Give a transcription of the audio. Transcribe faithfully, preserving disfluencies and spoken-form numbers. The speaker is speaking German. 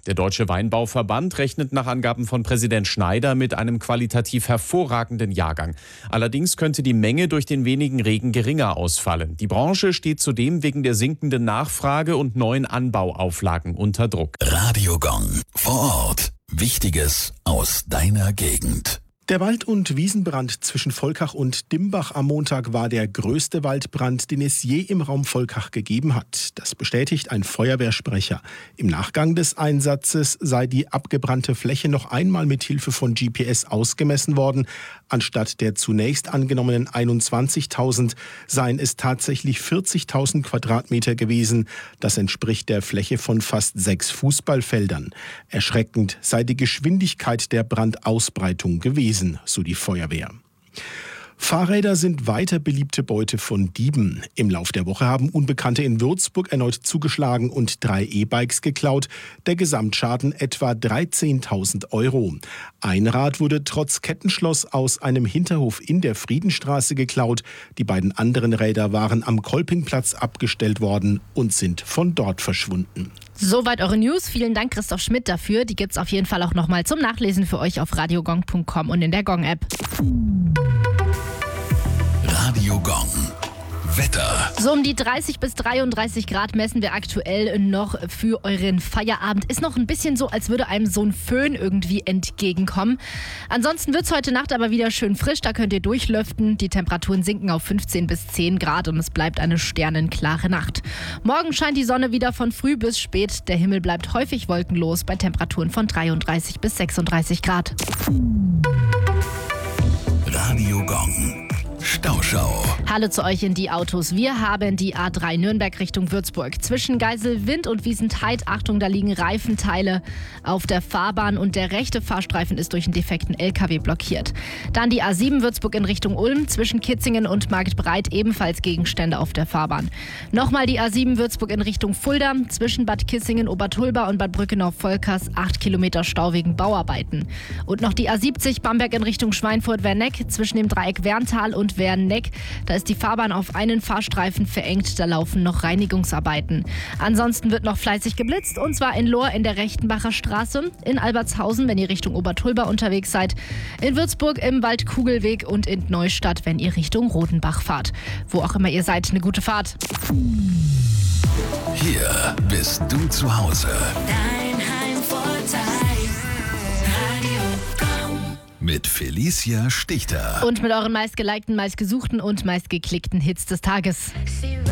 Der Deutsche Weinbauverband rechnet nach Angaben von Präsident Schneider mit einem qualitativ hervorragenden Jahrgang. Allerdings könnte die Menge durch den wenigen Regen geringer ausfallen. Die Branche steht zudem wegen der sinkenden Nachfrage und neuen Anbauauflagen unter Druck. Radio Gong vor Ort. Wichtiges aus deiner Gegend. Der Wald- und Wiesenbrand zwischen Volkach und Dimbach am Montag war der größte Waldbrand, den es je im Raum Volkach gegeben hat. Das bestätigt ein Feuerwehrsprecher. Im Nachgang des Einsatzes sei die abgebrannte Fläche noch einmal mit Hilfe von G P S ausgemessen worden. Anstatt der zunächst angenommenen einundzwanzigtausend seien es tatsächlich vierzigtausend Quadratmeter gewesen. Das entspricht der Fläche von fast sechs Fußballfeldern. Erschreckend sei die Geschwindigkeit der Brandausbreitung gewesen, so die Feuerwehr. Fahrräder sind weiter beliebte Beute von Dieben. Im Lauf der Woche haben Unbekannte in Würzburg erneut zugeschlagen und drei E-Bikes geklaut. Der Gesamtschaden etwa dreizehntausend Euro. Ein Rad wurde trotz Kettenschloss aus einem Hinterhof in der Friedenstraße geklaut. Die beiden anderen Räder waren am Kolpingplatz abgestellt worden und sind von dort verschwunden. Soweit eure News. Vielen Dank, Christoph Schmidt, dafür. Die gibt's auf jeden Fall auch nochmal zum Nachlesen für euch auf radiogong punkt com und in der Gong-App. Radio Gong. Wetter. So um die dreißig bis dreiunddreißig Grad messen wir aktuell noch für euren Feierabend. Ist noch ein bisschen so, als würde einem so ein Föhn irgendwie entgegenkommen. Ansonsten wird es heute Nacht aber wieder schön frisch. Da könnt ihr durchlüften. Die Temperaturen sinken auf fünfzehn bis zehn Grad und es bleibt eine sternenklare Nacht. Morgen scheint die Sonne wieder von früh bis spät. Der Himmel bleibt häufig wolkenlos bei Temperaturen von dreiunddreißig bis sechsunddreißig Grad. Radio Gong. Stauschau. Hallo zu euch in die Autos. Wir haben die A drei Nürnberg Richtung Würzburg. Zwischen Geiselwind und Wiesentheid, Achtung, da liegen Reifenteile auf der Fahrbahn und der rechte Fahrstreifen ist durch einen defekten L K W blockiert. Dann die A sieben Würzburg in Richtung Ulm, zwischen Kitzingen und Marktbreit ebenfalls Gegenstände auf der Fahrbahn. Nochmal die A sieben Würzburg in Richtung Fulda, zwischen Bad Kissingen, Obertulba und Bad Brückenau-Volkers, acht Kilometer Stau wegen Bauarbeiten. Und noch die A siebzig Bamberg in Richtung Schweinfurt-Werneck, zwischen dem Dreieck Werntal und Werneck. Da ist die Fahrbahn auf einen Fahrstreifen verengt, da laufen noch Reinigungsarbeiten. Ansonsten wird noch fleißig geblitzt, und zwar in Lohr in der Rechtenbacher Straße, in Albertshausen, wenn ihr Richtung Obertulba unterwegs seid, in Würzburg im Waldkugelweg und in Neustadt, wenn ihr Richtung Rodenbach fahrt. Wo auch immer ihr seid, eine gute Fahrt. Hier bist du zu Hause. Dein Heimvorteil. Radio Gong. Mit Felicia Stichter. Und mit euren meistgelikten, meistgesuchten und meistgeklickten Hits des Tages. Sie